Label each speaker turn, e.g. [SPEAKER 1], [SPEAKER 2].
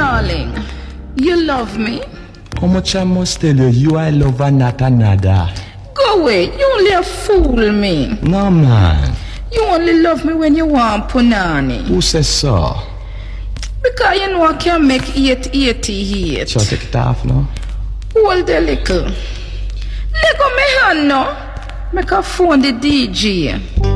[SPEAKER 1] darling, you love me?
[SPEAKER 2] How much I must tell you I love and not another.
[SPEAKER 1] Go away, you only a fool me.
[SPEAKER 2] No, man.
[SPEAKER 1] You only love me when you want punani.
[SPEAKER 2] Who says so?
[SPEAKER 1] Because you know I can make 888.
[SPEAKER 2] Shall I take it off now?
[SPEAKER 1] Hold the little. Let go me hand now. Make a phone the DJ.